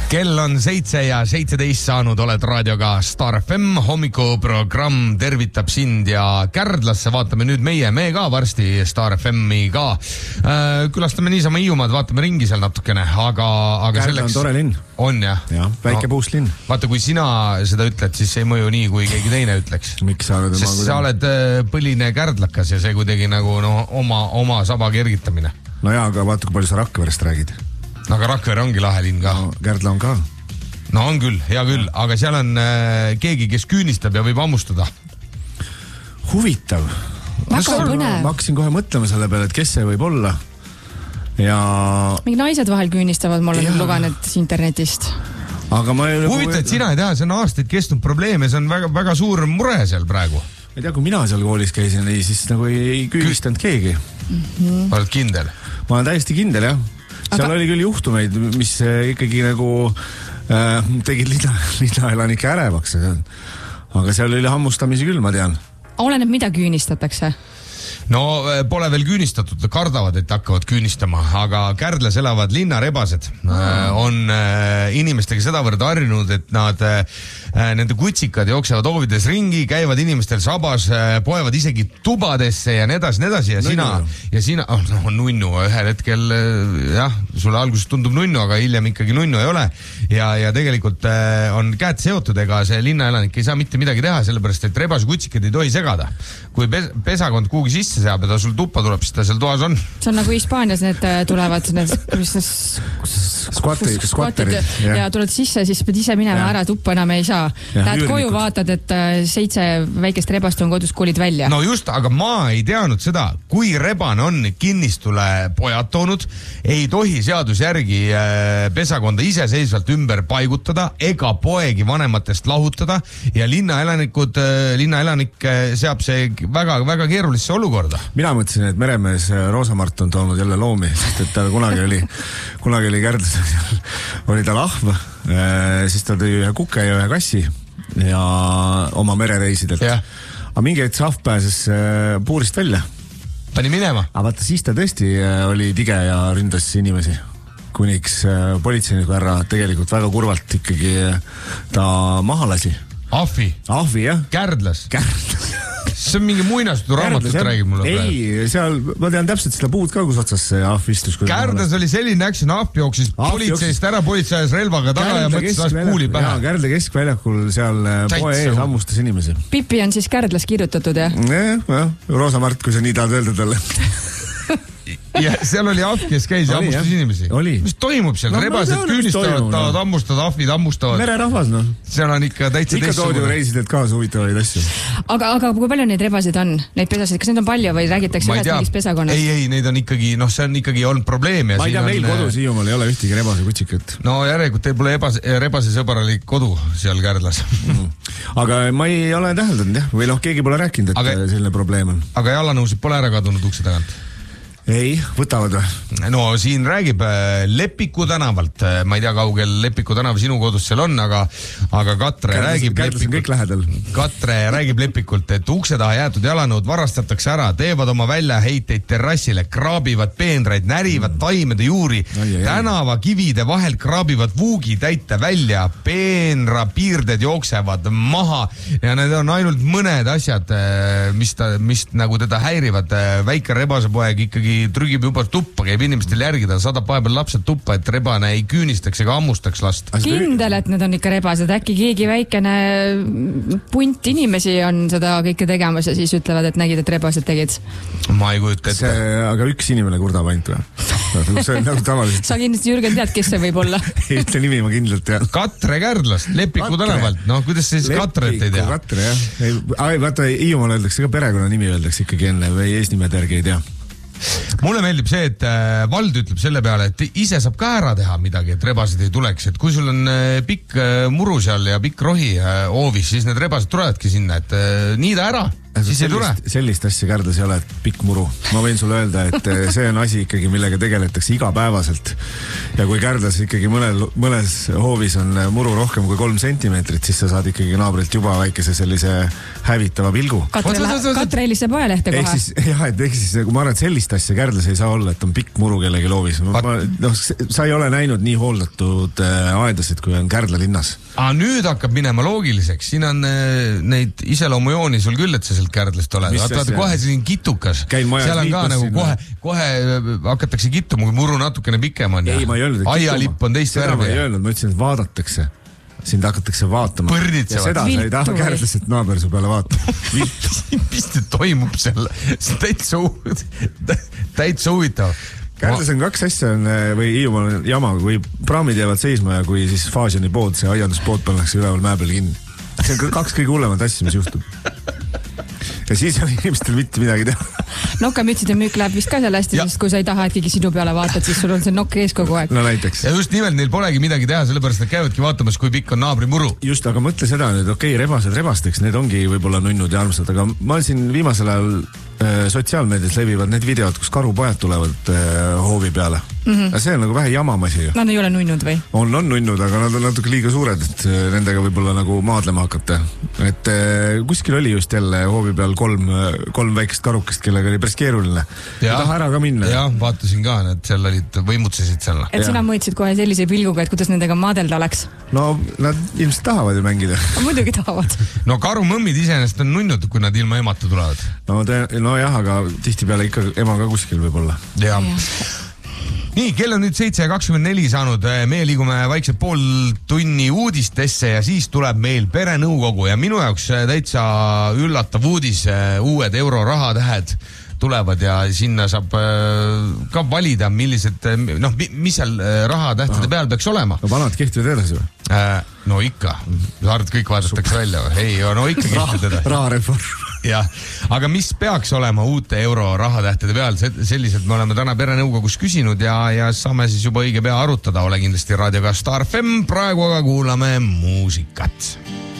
Kell on 7:17 saanud, oled raadioga Star FM, hommikuprogramm tervitab sind ja Kärdlasse vaatame nüüd meie ka varsti Star FM-i ka. Külastame niisama Hiiumaad, vaatame ringi seal natukene, aga Kärdla selleks... on tore linn. On jah? Jah, väike puust linn. Vaata, kui sina seda ütled, siis ei mõju nii, kui keegi teine ütleks. Miks sa oled? Sest sa oled põline kärdlakas ja see kuidagi nagu oma saba kergitamine. No jaa, aga vaata, kui palju sa Rakverest räägid. Aga Rakvere ongi lahe linn ka. No, Kärdla on ka. No on küll, hea küll, aga seal on keegi, kes küünistab ja võib ammustada. Huvitav. Väga põnev. Ma hakkasin kohe mõtlema selle peale, et kes see võib olla. Ja... Mingi naised vahel küünistavad, ma olen lugenud internetist. Aga ma ei... Huvitav, et sina ei tea, see on aastaid kestnud probleem ja see on väga, väga suur mure seal praegu. Ma ei tea, kui mina seal koolis käisin, siis nagu ei küünistanud keegi. Oled kindel? Ma olen täiesti kindel, jah. Seal oli küll juhtumeid, mis ikkagi nagu tegid linnaelanike ärevaks. Aga seal oli hammustamisi küll, ma tean. Oleneb, mida küünistatakse? No pole veel küünistatud, kardavad, et hakkavad küünistama, aga Kärdlas elavad linnarebased on inimestega sedavõrd harjunud, et nad, nende kutsikad jooksevad hoovides ringi, käivad inimestel sabas, poevad isegi tubadesse ja nii edasi ja sina, nunnu ühel hetkel, jah, sulle alguses tundub nunnu, aga hiljem ikkagi nunnu ei ole ja tegelikult on käed seotud, ega see linnaelanik ei saa mitte midagi teha, sellepärast, et rebase kutsikad ei tohi segada. Kui pesakond kuhugi sisse seab ja ta sul tuppa tuleb, siis ta seal toas on. See on nagu Hispaanias need tulevad, skvatterid ja tuled sisse, siis pead ise minema ära, tuppa enam ei saa. Lähed koju, vaatad, et 7 väikest rebast on kodus, koolid välja. No just, aga ma ei teadnud seda, kui rebane on kinnistule pojad toonud, ei tohi seadus järgi pesakonda iseseisvalt ümber paigutada ega poegi vanematest lahutada ja linnaelanik seab see väga, väga keerulisse olukorda. Mina mõtlesin, et meremees Roosamart on toonud jälle loomi, sest et ta kunagi oli Kärdlas, oli ta lahv, siis ta tõi ühe kuke ja ühe kassi ja oma merereisidelt. Aga mingi hetk sahv pääses puurist välja. Pani minema. Aga vaata, siis ta tõesti oli tige ja ründas inimesi. Kuniks politseiniku härra tegelikult väga kurvalt ikkagi ta maha lasi. Ahvi, jah? Kärdlas. See on mingi muinastutu raamatut räägib mulle praegu. Ei, seal, ma tean täpselt seda puud ka, kus otsas see ahv istus. Kärdlas oli selline action, ahv jooksis politseist ära, politsei ajas relvaga taga ja mõtles las kuuli pähe. Kärdla keskväljakul seal poe ees hammustas inimesi. Pipi on siis Kärdlas kirjutatud, jah? Jah, Roosamart, kui sa nii tahad öelda talle. Ja seal oli ahv, kes käis ja hammustas inimesi. Mis toimub seal? Rebased küünistavad, tahavad hammustada, ahvid hammustavad. Mererahvas, noh. Seal on ikka täitsa ikka toodi reisidelt kaasa huvitavaid asju. Aga kui palju neid rebasid on? Neid pesasid, kas need on palju või räägitakse ühest mingist pesakonnast? Ei, neid on ikkagi, see on ikkagi olnud probleem. Ma ei tea, meil kodus Hiiumaal ei ole ühtegi rebase kutsikat. No järelikult teil pole rebase sõbralik kodu seal Kärdlas. Aga ma ei ole täheldanud, jah. Või keegi pole rääkinud, et selline probleem on. Aga jalanõusid pole ära kadunud ukse tagant? Ei, võtavad või? No siin räägib Lepiku tänavalt. Ma ei tea, kaugel Lepiku tänav sinu kodus seal on, aga Katre räägib Lepikult, et ukse taha jäetud jalanõud varastatakse ära, teevad oma väljaheiteid terrassile, kraabivad peenraid, närivad taimede juuri, tänava kivide vahel kraabivad vuugitäite välja, peenra piirded jooksevad maha ja need on ainult mõned asjad, mis nagu teda häirivad. Väike rebasepoeg ikkagi trügib juba tuppa, käib inimestel järgida, saadab vahepeal lapsed tuppa, et rebane ei küünistaks ega hammustaks last. Kindel, et need on ikka rebased, äkki keegi väikene punt inimesi on seda kõike tegemas ja siis ütlevad, et nägid, et rebased tegid. Ma ei kujuta ette. Aga üks inimene kurdab ainult või? See on nagu tavaliselt. Sa kindlasti, Jürgen, tead, kes see võib olla? Ei ütle nimi, ma kindlalt tean. Katre Kärdlast, Lepiku tänavalt. No kuidas siis Katret ei tea? Katre, jah. Vaata, Hiiumaal öeldakse ka perekonna nimi öeldakse ikkagi enne või eesnimed järgi ei tea. Mulle meeldib see, et vald ütleb selle peale, et ise saab ka ära teha midagi, et rebasid ei tuleks, et kui sul on pikk muru seal ja pikk rohi hoovis, siis need rebased tulevadki sinna, et niida ära. siis ei tule. Sellist asja Kärdlas ei ole, et pikk muru. Ma võin sulle öelda, et see on asi ikkagi, millega tegeletakse igapäevaselt. Ja kui Kärdlas ikkagi mõnes hoovis on muru rohkem kui 3 sentimeetrit, siis sa saad ikkagi naabrilt juba väikese sellise hävitava pilgu. Katre helistab ajalehte kohe. Ehk siis ma arvan, et sellist asja Kärdlas ei saa olla, et on pikk muru kellegi loovis. Sa ei ole näinud nii hooldatud aedasid, kui on Kärdla linnas. Nüüd hakkab minema loogiliseks. Siin on neid iseloomujooni sul küll, et sa sealt Kärdlast oled. Vaata kohe selline kitukas. Seal on ka nagu kohe hakatakse kittuma, kui muru natukene pikem on. Ei, ma ei öelnud, et aialipp on teist värvi. Ma ei öelnud, ma ütlesin, et vaadatakse. Sind hakatakse vaatama. Põrnitsevad. Ja seda sa ei taha Kärdlas, et naaber su peale vaatama. Mis te toimub seal? See on täitsa huvitav. Kärdlas on 2 asja või Hiiumaal on jama, kui praamid jäävad seisma ja kui siis Faasiani pood, see aianduspood pannakse üleval mäe peal kinni. See on 2 kõige hullemat asja, mis juhtub. Ja siis on inimestel mitte midagi teha. Nokamütside müük läheb vist ka seal hästi, sest kui sa ei taha, et keegi sinu peale vaatad, siis sul on see nokk ees kogu aeg. No näiteks. Ja just nimelt neil polegi midagi teha, sellepärast nad käivadki vaatamas, kui pikk on naabri muru. Just, aga mõtle seda nüüd, rebased rebasteks, need ongi võib-olla nunnud ja armsad, aga ma siin viimasel ajal sotsiaalmeedias levivad need videod, kus karupojad tulevad hoovi peale. Aga see on nagu vähe jamamasi ju. Nad ei ole nunnud või? On nunnud, aga nad on natuke liiga suured, et nendega võib-olla nagu maadlema hakata. Et kuskil oli just jälle hoovi peal 3 väikest karukest, kellega oli päris keeruline. Ei taha ära ka minna. Jah, vaatasin ka, et seal olid võimutsesid seal. Et sina mõõtsid kohe sellise pilguga, et kuidas nendega maadelda oleks? No nad ilmselt tahavad ju mängida. Muidugi tahavad. No karumõmmid iseenesest on nunnud, kui nad ilma emata tulevad. No jah, aga tihtipeale ikka ema ka kuskil võib-olla. Jah. Nii, kell on nüüd 7:24 saanud, me liigume vaikselt pool tunni uudistesse ja siis tuleb meil perenõukogu ja minu jaoks täitsa üllatav uudis, uued eurorahatähed tulevad ja sinna saab ka valida, millised, mis seal rahatähtede peal peaks olema. No vanad kehtivad edasi või? No ikka, saard kõik vaadatakse välja või? Ei, no ikka kehtivad edasi. Rahareform. Jah, aga mis peaks olema uute eurorahatähtede peal, selliselt me oleme täna perenõukogus küsinud ja saame siis juba õige pea arutada, ole kindlasti raadioga Star FM, praegu aga kuulame muusikat.